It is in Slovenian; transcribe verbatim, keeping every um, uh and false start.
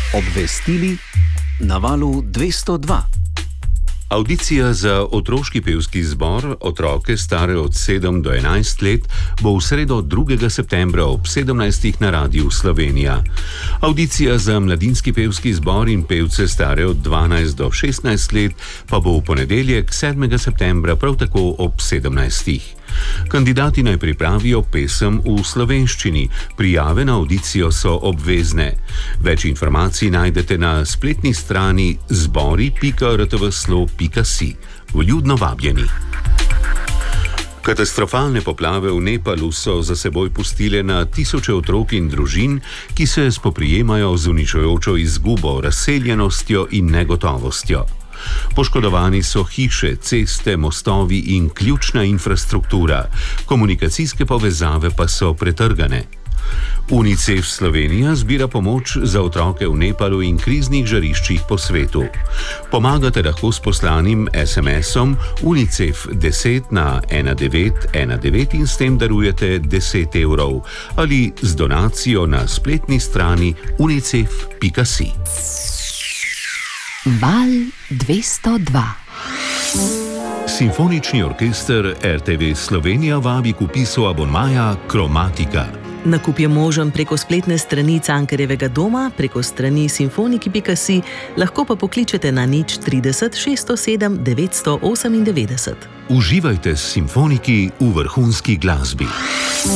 Obvestili na valu dvesto dva. Avdicija za otroški pevski zbor, otroke stare od sedem do enajst let, bo v sredo drugega septembra ob sedemnajstih na Radiu Slovenija. Avdicija za mladinski pevski zbor in pevce stare od dvanajst do šestnajst let pa bo v ponedeljek sedmega septembra prav tako ob sedemnajstih. Kandidati naj pripravijo pesem v slovenščini, prijave na avdicijo so obvezne. Več informacij najdete na spletni strani zbori pika r t v slo pika si. Vljudno vabljeni. Katastrofalne poplave v Nepalu so za seboj pustile na tisoče otrok in družin, ki se spoprijemajo z uničujočo izgubo, razseljenostjo in negotovostjo. Poškodovani so hiše, ceste, mostovi in ključna infrastruktura, komunikacijske povezave pa so pretrgane. UNICEF Slovenija zbira pomoč za otroke v Nepalu in kriznih žariščih po svetu. Pomagate lahko s poslanim es em esom UNICEF deset na ena devet ena devet in s tem darujete deset evrov ali z donacijo na spletni strani unicef pika si. Val dvesto dva. Simfonični orkester er te ve Slovenija vabi k vpisu abonmaja Kromatika. Nakup je možen preko spletne strani Cankarjevega doma, preko strani simfoniki pika si, lahko pa pokličete na nič trideset šeststo sedem devetsto osemindevetdeset. Uživajte s simfoniki v vrhunski glasbi.